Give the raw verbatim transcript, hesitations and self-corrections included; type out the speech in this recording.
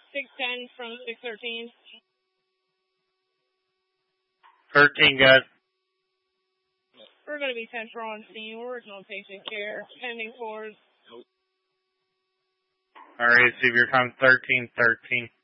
six ten from six thirteen. thirteen, guys. We're going to be central on scene. We're working on patient care, pending floors. All right, receive your time thirteen thirteen.